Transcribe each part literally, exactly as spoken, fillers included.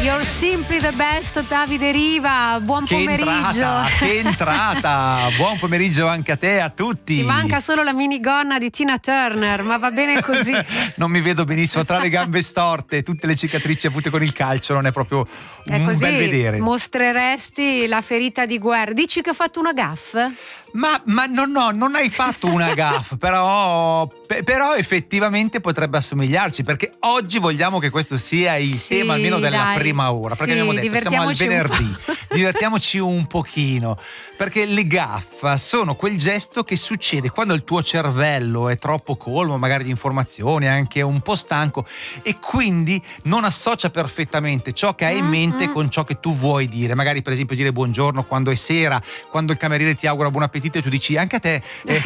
You're simply the best, Davide Riva. Buon che pomeriggio. Entrata, che entrata! Buon pomeriggio anche a te, a tutti. Ti manca solo la minigonna di Tina Turner, ma va bene così. Non mi vedo benissimo, tra le gambe storte, tutte le cicatrici avute con il calcio, non è proprio È un così, bel vedere. mostreresti la ferita di guerra. Dici che ho fatto una gaffe? Ma, ma no, no, non hai fatto una gaffe, però, pe- però effettivamente potrebbe assomigliarci, perché oggi vogliamo che questo sia il Sì, tema almeno della dai. prima ora, perché Sì, abbiamo detto siamo al divertiamoci un venerdì, po'. divertiamoci un pochino, perché le gaffe sono quel gesto che succede quando il tuo cervello è troppo colmo, magari di informazioni, anche un po' stanco, e quindi non associa perfettamente ciò che hai in mente Mm-hmm. con ciò che tu vuoi dire, magari per esempio dire buongiorno quando è sera, quando il cameriere ti augura buon appetito e tu dici anche a te.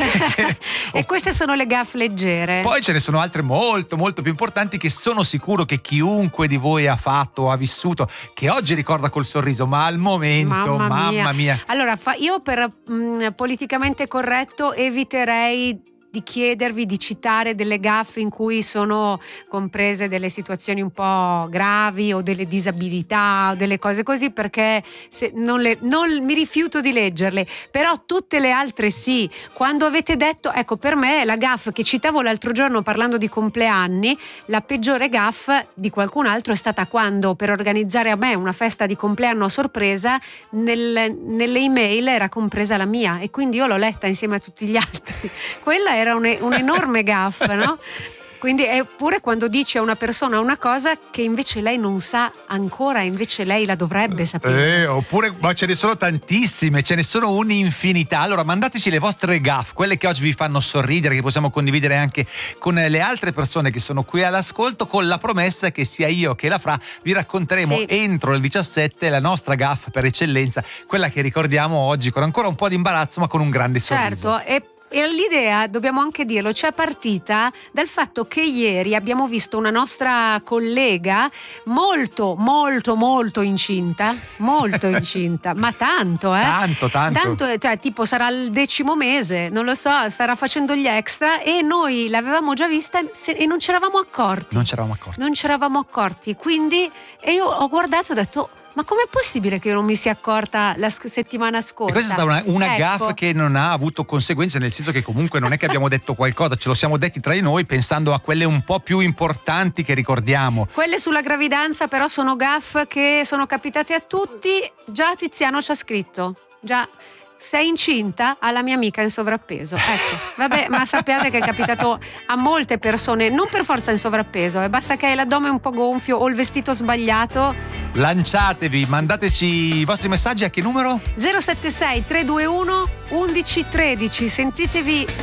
E queste sono le gaffe leggere. Poi ce ne sono altre molto molto più importanti che sono sicuro che chiunque di voi ha fatto o ha vissuto, che oggi ricorda col sorriso, ma al momento Mamma mia. mamma mia. Allora, fa- io per mh, politicamente corretto eviterei di chiedervi di citare delle gaffe in cui sono comprese delle situazioni un po' gravi o delle disabilità o delle cose così, perché se non, le, non mi rifiuto di leggerle, però tutte le altre sì. Quando avete detto, ecco, per me la gaffe che citavo l'altro giorno parlando di compleanni, la peggiore gaffe di qualcun altro è stata quando per organizzare a me una festa di compleanno a sorpresa nel, nelle email era compresa la mia e quindi io l'ho letta insieme a tutti gli altri. Quella era un, un enorme gaffe, no? Quindi è pure quando dici a una persona una cosa che invece lei non sa ancora, invece lei la dovrebbe sapere. Eh, oppure, ma ce ne sono tantissime, ce ne sono un'infinità. Allora mandateci le vostre gaffe, quelle che oggi vi fanno sorridere, che possiamo condividere anche con le altre persone che sono qui all'ascolto, con la promessa che sia io che la Fra vi racconteremo Sì. entro il diciassette la nostra gaffe per eccellenza, quella che ricordiamo oggi con ancora un po' di imbarazzo ma con un grande sorriso. Certo, e E l'idea, dobbiamo anche dirlo, c'è partita dal fatto che ieri abbiamo visto una nostra collega molto, molto, molto incinta, molto incinta, ma tanto, eh? Tanto, tanto. Tanto, cioè, tipo sarà il decimo mese, non lo so, starà facendo gli extra e noi l'avevamo già vista se- e non ci eravamo accorti. Non ci eravamo accorti. Non ci eravamo accorti, quindi e io ho guardato e ho detto ma com'è possibile che io non mi sia accorta la s- settimana scorsa? E questa è stata una, una Ecco. gaffe che non ha avuto conseguenze, nel senso che comunque non è che abbiamo detto qualcosa, ce lo siamo detti tra di noi pensando a quelle un po' più importanti che ricordiamo. Quelle sulla gravidanza però sono gaffe che sono capitate a tutti. Già Tiziano ci ha scritto, già sei incinta? Alla mia amica in sovrappeso. Ecco, vabbè, ma sappiate che è capitato a molte persone, non per forza in sovrappeso, eh, basta che hai l'addome un po' gonfio o il vestito sbagliato. Lanciatevi, mandateci i vostri messaggi a che numero? zero sette sei tre due uno uno uno uno tre, sentitevi